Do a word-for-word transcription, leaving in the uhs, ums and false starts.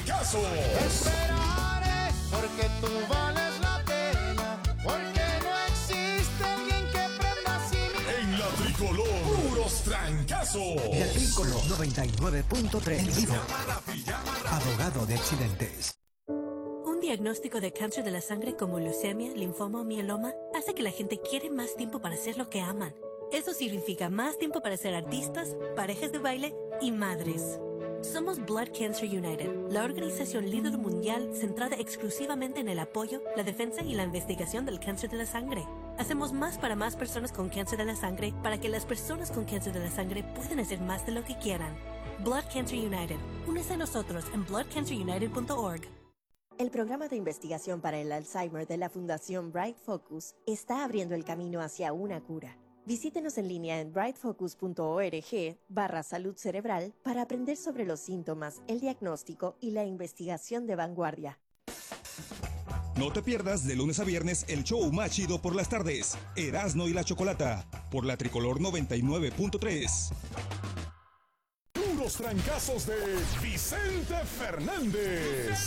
trancazo. Te esperaré porque tú vales la pena, porque no existe alguien que prenda así mi... En la tricolor, puros trancazos. La tricolor noventa y nueve punto tres. Abogado de accidentes. Un diagnóstico de cáncer de la sangre como leucemia, linfoma o mieloma hace que la gente quiere más tiempo para hacer lo que aman. Eso significa más tiempo para ser artistas, parejas de baile y madres. Somos Blood Cancer United, la organización líder mundial centrada exclusivamente en el apoyo, la defensa y la investigación del cáncer de la sangre. Hacemos más para más personas con cáncer de la sangre para que las personas con cáncer de la sangre puedan hacer más de lo que quieran. Blood Cancer United. Únese a nosotros en blood cancer united punto org. El programa de investigación para el Alzheimer de la Fundación Bright Focus está abriendo el camino hacia una cura. Visítenos en línea en bright focus punto org barra salud cerebral para aprender sobre los síntomas, el diagnóstico y la investigación de vanguardia. No te pierdas de lunes a viernes el show más chido por las tardes, Erasmo y la Chocolata, por la Tricolor noventa y nueve punto tres. Puros trancazos de Vicente Fernández.